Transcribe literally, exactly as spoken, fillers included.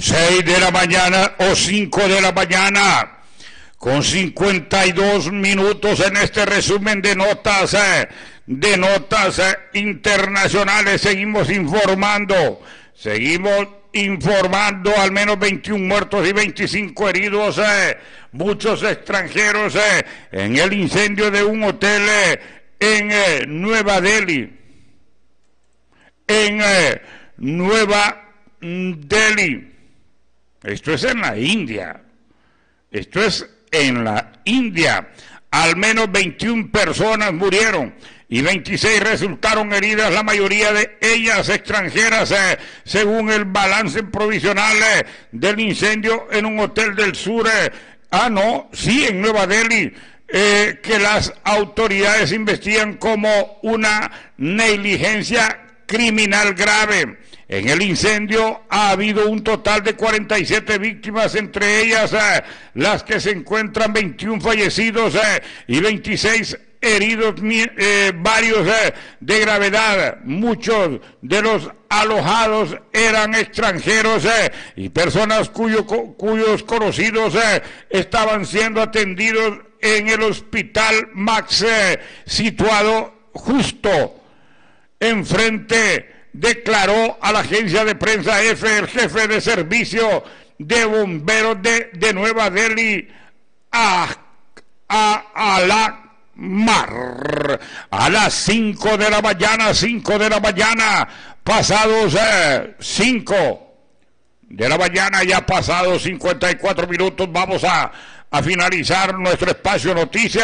seis de la mañana o cinco de la mañana, con cincuenta y dos minutos en este resumen de notas, eh, de notas eh, internacionales. Seguimos informando, seguimos informando, al menos veintiún muertos y veinticinco heridos, eh, muchos extranjeros eh, en el incendio de un hotel eh, en eh, Nueva Delhi, en eh, Nueva Delhi. Esto es en la India, esto es en la India. Al menos veintiuna personas murieron y veintiséis resultaron heridas, la mayoría de ellas extranjeras, eh, según el balance provisional eh, del incendio en un hotel del sur. Eh, ah, no, sí, en Nueva Delhi, eh, que las autoridades investigan como una negligencia criminal grave. En el incendio ha habido un total de cuarenta y siete víctimas, entre ellas eh, las que se encuentran veintiún fallecidos eh, y veintiséis heridos, eh, varios eh, de gravedad. Muchos de los alojados eran extranjeros eh, y personas cuyo, cuyos conocidos eh, estaban siendo atendidos en el hospital Max, eh, situado justo enfrente. Declaró a la agencia de prensa E F E el jefe de servicio de bomberos de, de Nueva Delhi, a, a, a la mar, a las cinco de la mañana, cinco de la mañana, pasados eh, cinco de la mañana, ya pasados cincuenta y cuatro minutos, vamos a, a finalizar nuestro espacio noticias.